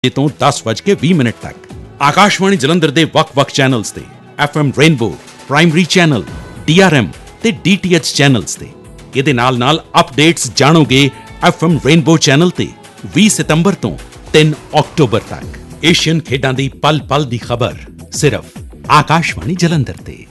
ਤੋਂ 10:20 ਤੱਕ ਆਕਾਸ਼ਵਾਣੀ ਜਲੰਧਰ ਦੇ ਵੱਖ-ਵੱਖ ਚੈਨਲਸ ਤੇ FM rainbow, primary channel, DRM ਤੇ DTH ਚੈਨਲਸ ਤੇ। ਇਹਦੇ ਨਾਲ ਅਪਡੇਟਸ ਜਾਣੋਗੇ FM ਰੇਨਬੋ ਚੈਨਲ ਤੇ 20 ਸਤੰਬਰ ਤੋਂ 3 ਅਕਤੂਬਰ ਤੱਕ। ਏਸ਼ੀਅਨ ਖੇਡਾਂ ਦੀ ਪਲ-ਪਲ ਦੀ ਖਬਰ ਸਿਰਫ ਆਕਾਸ਼ਵਾਣੀ ਜਲੰਧਰ ਤੇ।